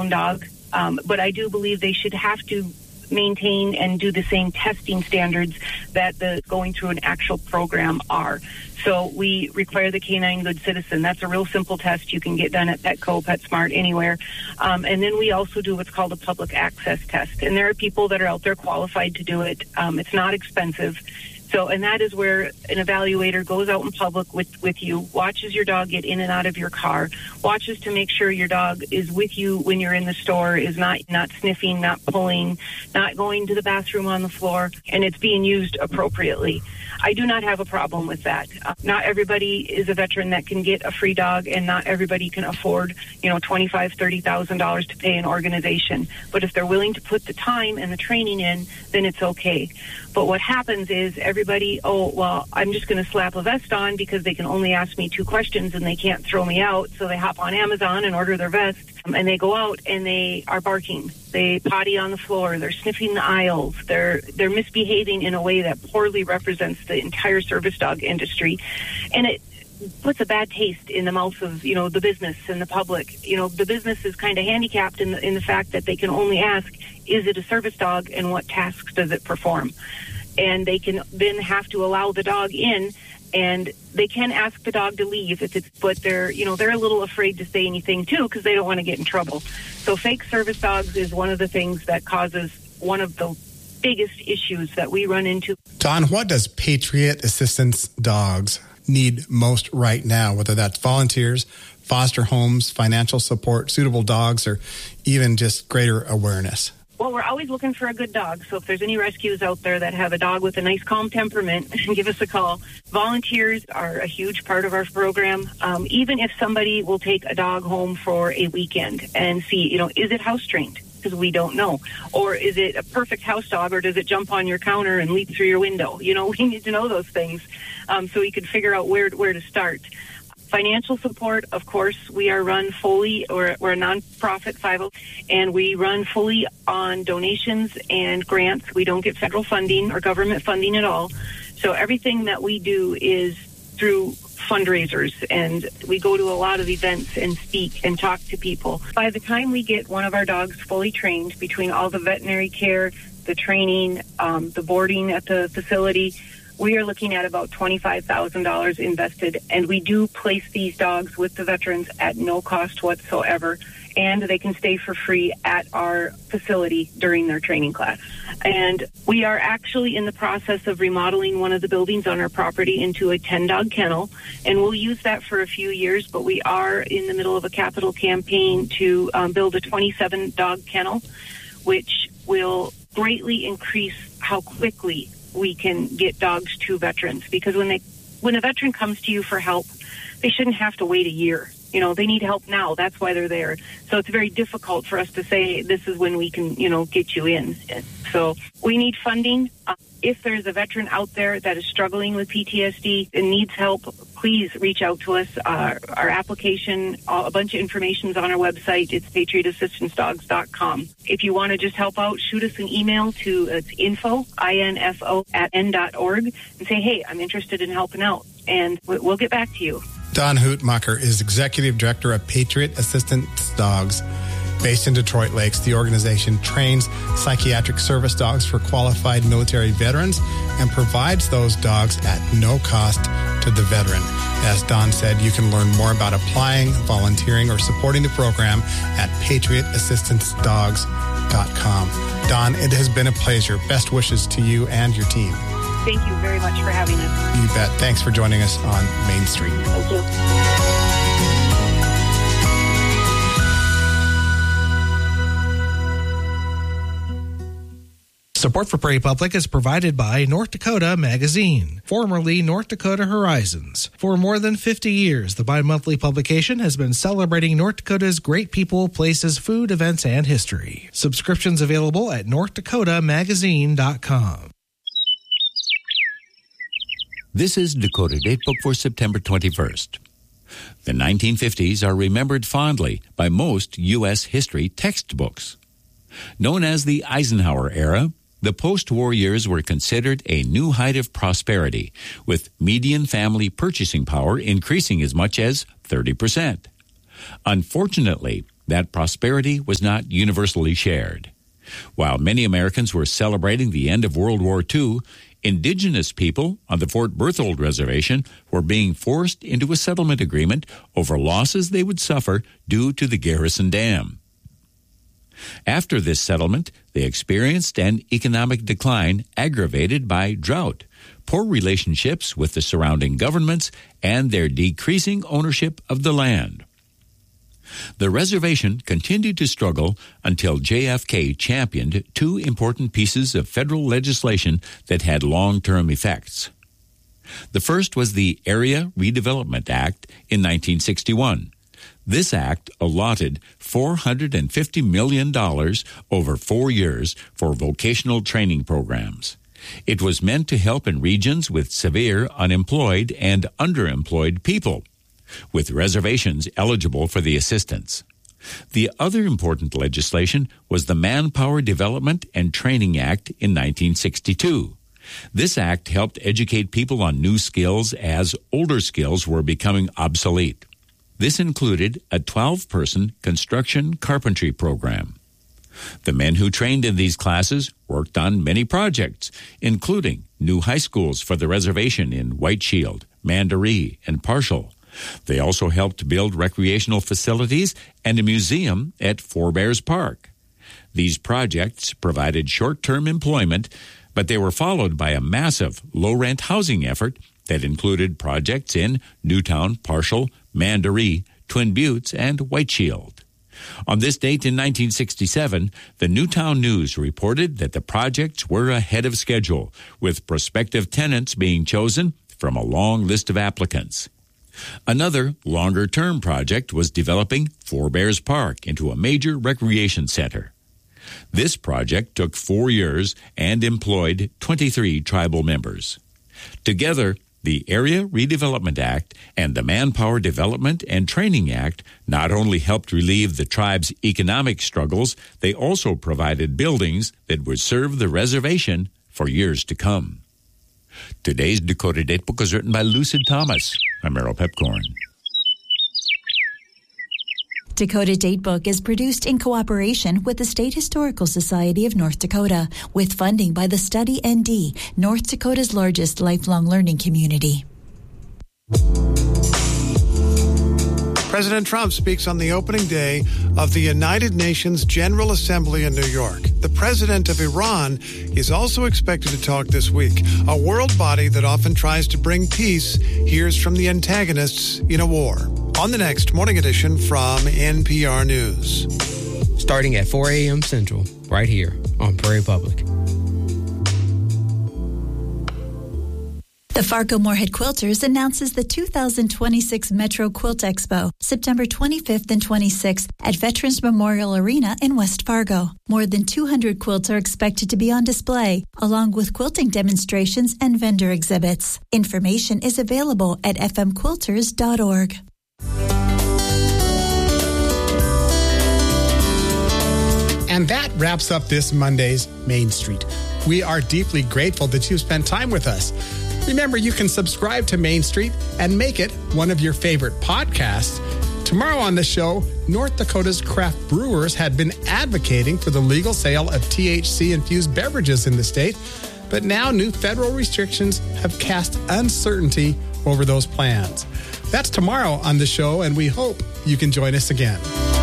own dog, but I do believe they should have to maintain and do the same testing standards that the going through an actual program are. So we require the Canine Good Citizen. That's a real simple test you can get done at Petco, PetSmart, anywhere. And then we also do what's called a public access test. And there are people that are out there qualified to do it. It's not expensive. So, and that is where an evaluator goes out in public with you, watches your dog get in and out of your car, watches to make sure your dog is with you when you're in the store, is not sniffing, not pulling, not going to the bathroom on the floor, and it's being used appropriately. I do not have a problem with that. Not everybody is a veteran that can get a free dog, and not everybody can afford, $25,000, $30,000 to pay an organization. But if they're willing to put the time and the training in, then it's okay. But what happens is everybody, I'm just going to slap a vest on because they can only ask me 2 questions and they can't throw me out. So they hop on Amazon and order their vest, and they go out and they are barking. They potty on the floor. They're sniffing the aisles. They're misbehaving in a way that poorly represents the entire service dog industry. And it puts a bad taste in the mouth of, the business and the public. The business is kind of handicapped in the fact that they can only ask, is it a service dog and what tasks does it perform? And they can then have to allow the dog in, and they can ask the dog to leave but they're a little afraid to say anything too because they don't want to get in trouble. So fake service dogs is one of the things that causes one of the biggest issues that we run into. Don, what does Patriot Assistance Dogs need most right now, whether that's volunteers, foster homes, financial support, suitable dogs, or even just greater awareness? Well, we're always looking for a good dog. So if there's any rescues out there that have a dog with a nice, calm temperament, give us a call. Volunteers are a huge part of our program. Even if somebody will take a dog home for a weekend and see, is it house trained? Because we don't know. Or is it a perfect house dog, or does it jump on your counter and leap through your window? We need to know those things so we can figure out where to start. Financial support, of course, we are run fully, we're a nonprofit 501, and we run fully on donations and grants. We don't get federal funding or government funding at all. So everything that we do is through fundraisers, and we go to a lot of events and speak and talk to people. By the time we get one of our dogs fully trained, between all the veterinary care, the training, the boarding at the facility, we are looking at about $25,000 invested, and we do place these dogs with the veterans at no cost whatsoever, and they can stay for free at our facility during their training class. And we are actually in the process of remodeling one of the buildings on our property into a 10-dog kennel, and we'll use that for a few years, but we are in the middle of a capital campaign to build a 27-dog kennel, which will greatly increase how quickly we can get dogs to veterans, because when a veteran comes to you for help, they shouldn't have to wait a year. They need help now. That's why they're there. So it's very difficult for us to say this is when we can, get you in. So we need funding. If there's a veteran out there that is struggling with PTSD and needs help, please reach out to us. Our application, a bunch of information is on our website. It's patriotassistancedogs.com. If you want to just help out, shoot us an email to info, info@n.org, and say, hey, I'm interested in helping out, and we'll get back to you. Don Hootmacher is Executive Director of Patriot Assistance Dogs. Based in Detroit Lakes, the organization trains psychiatric service dogs for qualified military veterans and provides those dogs at no cost to the veteran. As Don said, you can learn more about applying, volunteering, or supporting the program at patriotassistancedogs.com. Don, it has been a pleasure. Best wishes to you and your team. Thank you very much for having us. You bet. Thanks for joining us on Main Street. Thank you. Support for Prairie Public is provided by North Dakota Magazine, formerly North Dakota Horizons. For more than 50 years, the bi-monthly publication has been celebrating North Dakota's great people, places, food, events, and history. Subscriptions available at NorthDakotaMagazine.com. This is Dakota Datebook for September 21st. The 1950s are remembered fondly by most U.S. history textbooks. Known as the Eisenhower era, the post-war years were considered a new height of prosperity, with median family purchasing power increasing as much as 30%. Unfortunately, that prosperity was not universally shared. While many Americans were celebrating the end of World War II, indigenous people on the Fort Berthold Reservation were being forced into a settlement agreement over losses they would suffer due to the Garrison Dam. After this settlement, they experienced an economic decline aggravated by drought, poor relationships with the surrounding governments, and their decreasing ownership of the land. The reservation continued to struggle until JFK championed two important pieces of federal legislation that had long-term effects. The first was the Area Redevelopment Act in 1961. This act allotted $450 million over 4 years for vocational training programs. It was meant to help in regions with severe unemployed and underemployed people, with reservations eligible for the assistance. The other important legislation was the Manpower Development and Training Act in 1962. This act helped educate people on new skills as older skills were becoming obsolete. This included a 12-person construction carpentry program. The men who trained in these classes worked on many projects, including new high schools for the reservation in White Shield, Mandaree, and Parshall. They also helped build recreational facilities and a museum at Four Bears Park. These projects provided short-term employment, but they were followed by a massive low-rent housing effort that included projects in Newtown, Parshall, Mandaree, Twin Buttes, and White Shield. On this date in 1967, the Newtown News reported that the projects were ahead of schedule, with prospective tenants being chosen from a long list of applicants. Another longer-term project was developing Four Bears Park into a major recreation center. This project took 4 years and employed 23 tribal members. Together, the Area Redevelopment Act and the Manpower Development and Training Act not only helped relieve the tribe's economic struggles, they also provided buildings that would serve the reservation for years to come. Today's Dakota Datebook was written by Lucid Thomas. I'm Errol Pepcorn. Dakota Datebook is produced in cooperation with the State Historical Society of North Dakota, with funding by the Study ND, North Dakota's largest lifelong learning community. President Trump speaks on the opening day of the United Nations General Assembly in New York. The president of Iran is also expected to talk this week. A world body that often tries to bring peace hears from the antagonists in a war. On the next Morning Edition from NPR News. Starting at 4 a.m. Central, right here on Prairie Public. The Fargo-Moorhead Quilters announces the 2026 Metro Quilt Expo, September 25th and 26th at Veterans Memorial Arena in West Fargo. More than 200 quilts are expected to be on display, along with quilting demonstrations and vendor exhibits. Information is available at fmquilters.org. And that wraps up this Monday's Main Street. We are deeply grateful that you've spent time with us. Remember, you can subscribe to Main Street and make it one of your favorite podcasts. Tomorrow on the show, North Dakota's craft brewers had been advocating for the legal sale of THC-infused beverages in the state, but now new federal restrictions have cast uncertainty over those plans. That's tomorrow on the show, and we hope you can join us again.